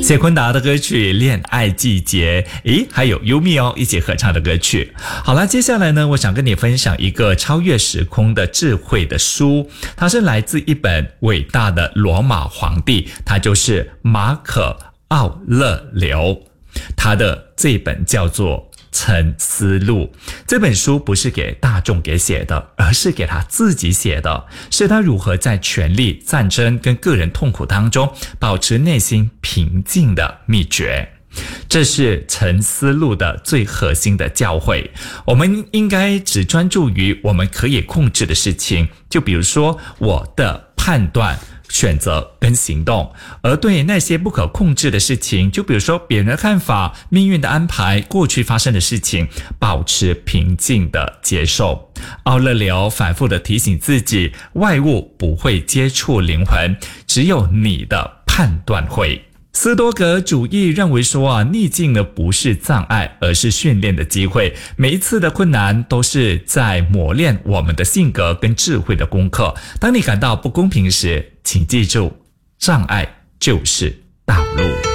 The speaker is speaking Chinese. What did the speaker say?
谢坤达的歌曲《恋爱季节》，还有优米一起合唱的歌曲。好了，接下来呢，我想跟你分享一个超越时空的智慧的书，它是来自一本伟大的罗马皇帝，他就是马可·奥勒留，他的这本叫做沉思录。这本书不是给大众给写的，而是给他自己写的，是他如何在权力、战争跟个人痛苦当中保持内心平静的秘诀。这是沉思录的最核心的教诲。我们应该只专注于我们可以控制的事情，就比如说我的判断、选择跟行动，而对那些不可控制的事情，就比如说别人的看法、命运的安排、过去发生的事情，保持平静的接受。奥勒留反复的提醒自己，外物不会接触灵魂，只有你的判断会。斯多葛主义认为说逆境呢不是障碍，而是训练的机会。每一次的困难都是在磨练我们的性格跟智慧的功课。当你感到不公平时，请记住，障碍就是道路。